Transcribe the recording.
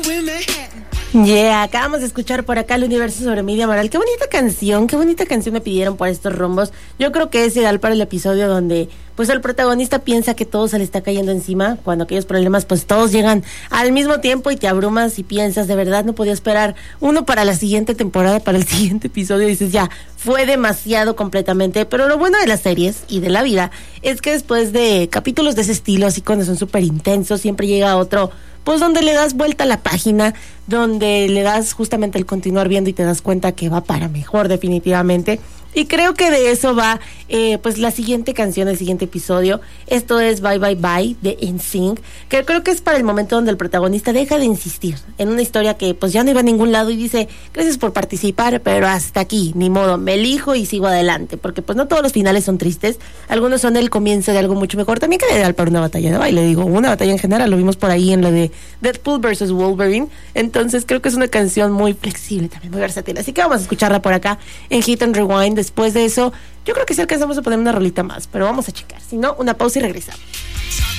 Yeah, acabamos de escuchar por acá El Universo sobre Media Moral. Qué bonita canción me pidieron por estos rumbos. Yo creo que es ideal para el episodio donde pues el protagonista piensa que todo se le está cayendo encima, cuando aquellos problemas pues todos llegan al mismo tiempo y te abrumas y piensas, de verdad no podía esperar uno para la siguiente temporada, para el siguiente episodio, y dices ya, fue demasiado completamente. Pero lo bueno de las series y de la vida es que después de capítulos de ese estilo, así cuando son súper intensos, siempre llega otro pues donde le das vuelta a la página, donde le das justamente el continuar viendo y te das cuenta que va para mejor definitivamente. Y creo que de eso va pues la siguiente canción, el siguiente episodio. Esto es Bye Bye Bye de NSYNC, que creo que es para el momento donde el protagonista deja de insistir en una historia que pues ya no iba a ningún lado y dice, gracias por participar, pero hasta aquí, ni modo, me elijo y sigo adelante, porque pues no todos los finales son tristes, algunos son el comienzo de algo mucho mejor. También queda ideal para una batalla de baile, digo, una batalla en general, lo vimos por ahí en la de Deadpool vs. Wolverine. Entonces creo que es una canción muy flexible, también muy versátil, así que vamos a escucharla por acá en Hit and Rewind. Después de eso, yo creo que sí alcanzamos a poner una rolita más, pero vamos a checar. Si no, una pausa y regresamos.